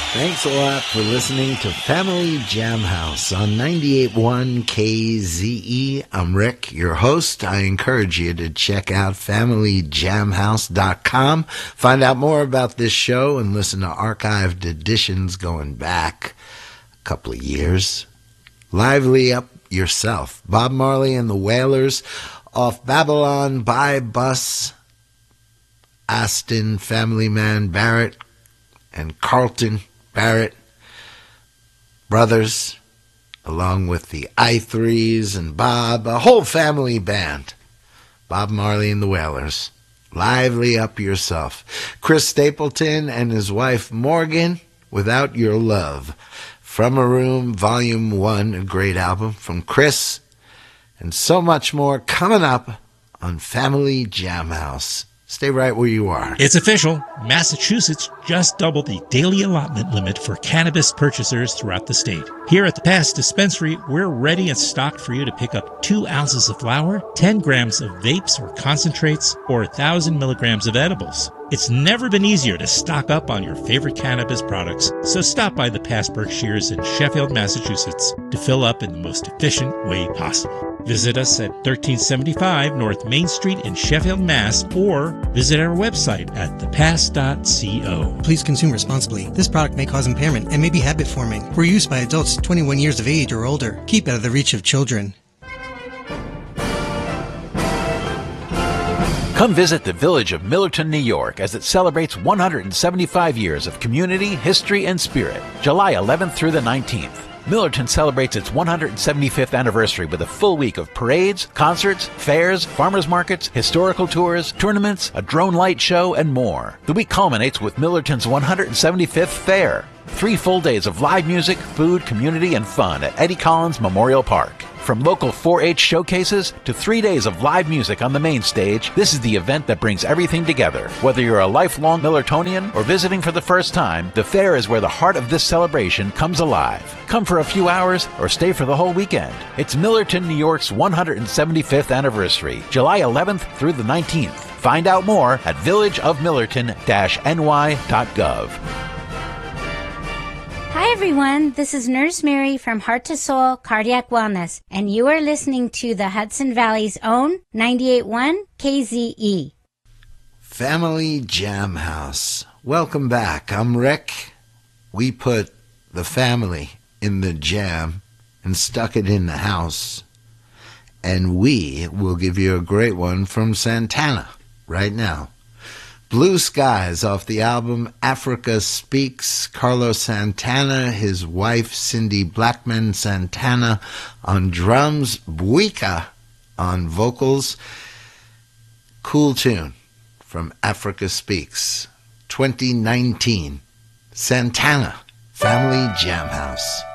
Thanks a lot for listening to Family Jam House on 98.1 KZE. I'm Rick, your host. I encourage you to check out FamilyJamHouse.com. Find out more about this show and listen to archived editions going back a couple of years. Lively Up Yourself. Bob Marley and the Wailers off Babylon by Bus. Aston, Family Man Barrett, and Carlton Barrett brothers, along with the I3s and Bob, a whole family band. Bob Marley and the Wailers. Lively Up Yourself. Chris Stapleton and his wife Morgan, Without Your Love. From a Room, Volume 1, a great album from Chris. And so much more coming up on Family Jam House. Stay right where you are. It's official. Massachusetts just doubled the daily allotment limit for cannabis purchasers throughout the state. Here at the Pass Dispensary, we're ready and stocked for you to pick up 2 ounces of flour, 10 grams of vapes or concentrates, or 1,000 milligrams of edibles. It's never been easier to stock up on your favorite cannabis products, so stop by the Pass Berkshires in Sheffield, Massachusetts to fill up in the most efficient way possible. Visit us at 1375 North Main Street in Sheffield, Mass., or visit our website at thepass.co. Please consume responsibly. This product may cause impairment and may be habit-forming. For use by adults 21 years of age or older. Keep out of the reach of children. Come visit the village of Millerton, New York, as it celebrates 175 years of community, history, and spirit, July 11th through the 19th. Millerton celebrates its 175th anniversary with a full week of parades, concerts, fairs, farmers markets, historical tours, tournaments, a drone light show, and more. The week culminates with Millerton's 175th Fair. 3 full days of live music, food, community, and fun at Eddie Collins Memorial Park. From local 4-H showcases to 3 days of live music on the main stage, this is the event that brings everything together. Whether you're a lifelong Millertonian or visiting for the first time, the fair is where the heart of this celebration comes alive. Come for a few hours or stay for the whole weekend. It's Millerton, New York's 175th anniversary, July 11th through the 19th. Find out more at villageofmillerton-ny.gov. Hi everyone, this is Nurse Mary from Heart to Soul Cardiac Wellness, and you are listening to the Hudson Valley's own 98.1 KZE. Family Jam House. Welcome back. I'm Rick. We put the family in the jam and stuck it in the house. And we will give you a great one from Santana right now. Blue Skies off the album Africa Speaks. Carlos Santana, his wife Cindy Blackman Santana on drums, Buika on vocals. Cool tune from Africa Speaks 2019. Santana, Family Jam House.